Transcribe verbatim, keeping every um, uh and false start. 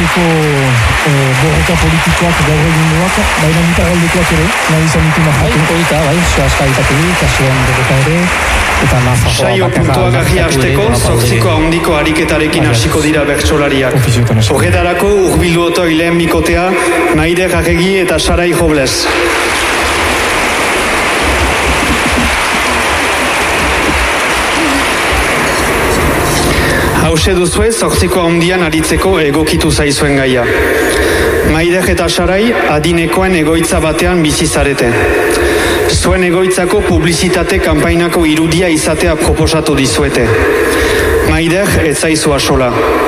egiteko borroka politikoak gaur egungoak, baina nita galdekoak ere, nahi izan ditu nahatu. Bai, polita, bai, zoazka ditaturik, kasuen borroka ere, eta nafajoa saio puntuak ahi hasteko, zortziko ahondiko ariketarekin hasiko dira bertsolariak. Horretarako urbildu otoi lehen bikotea, Maider Arregi eta Sarai Robles. Hauxe duzue, zortziko ahondian aritzeko egokitu zaizuen gaia. Maider eta Sarai adinekoen egoitza batean bizizarete. Zuen egoitzako publizitate kanpainako irudia izatea proposatu dizuete. Maider ez zaizu asola.